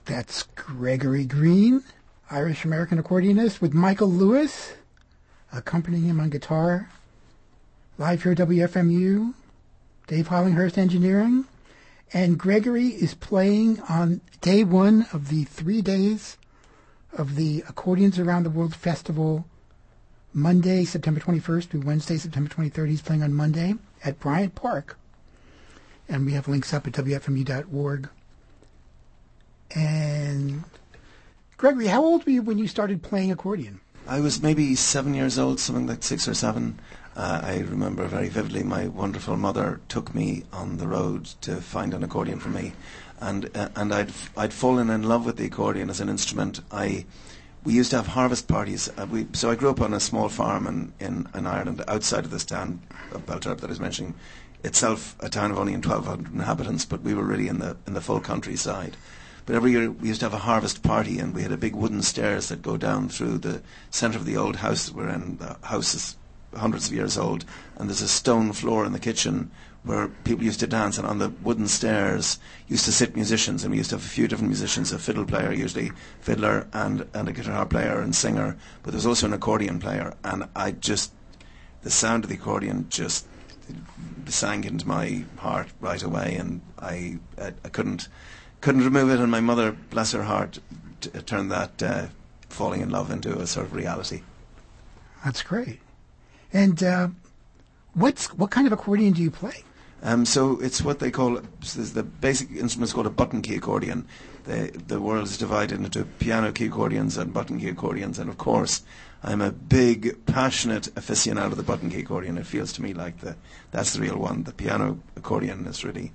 That's Gregory Green, Irish-American accordionist, with Michael Lewis accompanying him on guitar. Live here at WFMU, Dave Hollinghurst engineering. And Gregory is playing on day one of the 3 days of the Accordions Around the World Festival, Monday, September 21st through Wednesday, September 23rd. He's playing on Monday at Bryant Park. And we have links up at WFMU.org. And Gregory, how old were you when you started playing accordion? I was maybe 7 years old, something like 6 or 7. I remember very vividly my wonderful mother took me on the road to find an accordion for me, and I'd fallen in love with the accordion as an instrument. We used to have harvest parties. So I grew up on a small farm in Ireland, outside of this town of Belturb that I was mentioning. Itself a town of only 1,200 inhabitants, but we were really in the full countryside. But every year we used to have a harvest party, and we had a big wooden stairs that go down through the centre of the old house that we're in. The house is hundreds of years old, and there's a stone floor in the kitchen where people used to dance, and on the wooden stairs used to sit musicians, and we used to have a few different musicians, a fiddle player, usually fiddler, and a guitar player and singer, but there was also an accordion player, and the sound of the accordion just sank into my heart right away, and I couldn't remove it, and my mother, bless her heart, turned that falling in love into a sort of reality. That's great. And what kind of accordion do you play? So it's what they call, the basic instrument is called a button key accordion. The world is divided into piano key accordions and button key accordions, and of course I'm a big, passionate aficionado of the button key accordion. It feels to me like that's the real one. The piano accordion is really,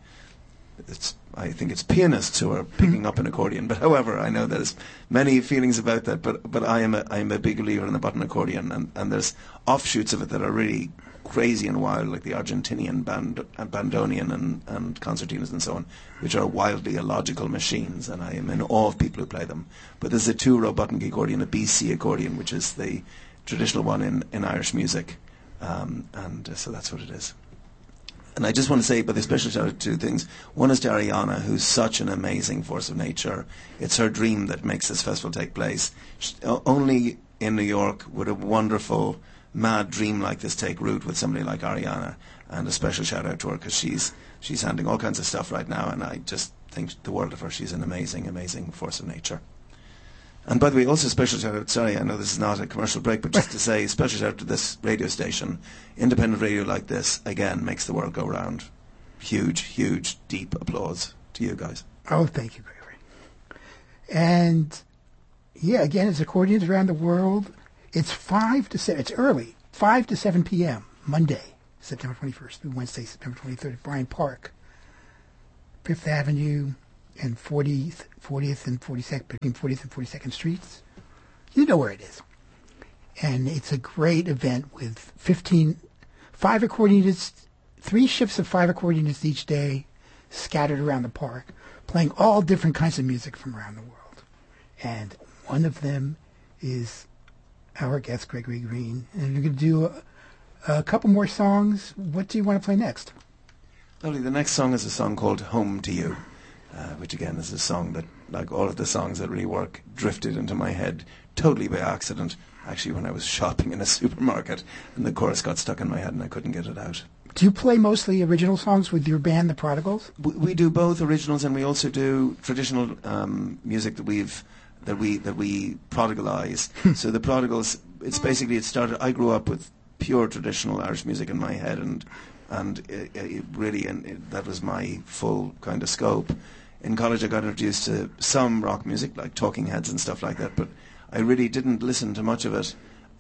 I think it's pianists who are picking up an accordion. But however, I know there's many feelings about that. But I am a big believer in the button accordion, and there's offshoots of it that are really crazy and wild, like the Argentinian bandoneon and concertinas and so on, which are wildly illogical machines, and I am in awe of people who play them. But there's a 2-row button key accordion, a BC accordion, which is the traditional one in Irish music, so that's what it is. And I just want to say, but the special shout out to 2 things. One is to Ariana, who's such an amazing force of nature. It's her dream that makes this festival take place. Only in New York would a wonderful, mad dream like this take root with somebody like Ariana. And a special shout out to her, because she's handling all kinds of stuff right now, and I just think the world of her. She's an amazing, amazing force of nature. And by the way, also special shout out, sorry, I know this is not a commercial break, but just to say, special shout out to this radio station. Independent radio like this, again, makes the world go round. Huge, huge, deep applause to you guys. Oh, thank you, Gregory. And, yeah, again, it's Accordions Around the World. It's 5 to 7, it's early, 5 to 7 p.m., Monday, September 21st through Wednesday, September 23rd at Bryant Park, 5th Avenue and 40th and 42nd, between 40th and 42nd Streets. You know where it is. And it's a great event with 5 accordionists, 3 shifts of 5 accordionists each day, scattered around the park, playing all different kinds of music from around the world. And one of them is our guest, Gregory Green. And we're going to do a couple more songs. What do you want to play next? Lovely. The next song is a song called Home to You. Which again is a song that, like all of the songs that really work, drifted into my head totally by accident, actually when I was shopping in a supermarket, and the chorus got stuck in my head and I couldn't get it out. Do you play mostly original songs with your band, The Prodigals? We do both originals, and we also do traditional music that we prodigalize. So the Prodigals, it started, I grew up with pure traditional Irish music in my head, and that was my full kind of scope. In college I got introduced to some rock music, like Talking Heads and stuff like that, but I really didn't listen to much of it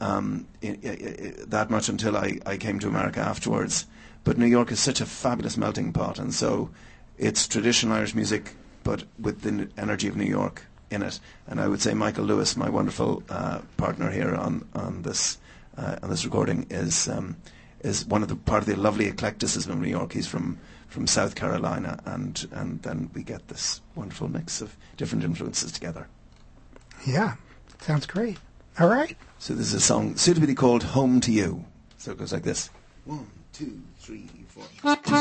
that much until I came to America afterwards. But New York is such a fabulous melting pot, and so it's traditional Irish music, but with the energy of New York in it. And I would say Michael Lewis, my wonderful partner here on this recording, is one of the part of the lovely eclecticism of New York. He's from South Carolina, and then we get this wonderful mix of different influences together. Yeah, sounds great. All right. So this is a song suitably called Home to You. So it goes like this. 1, 2, 3, 4.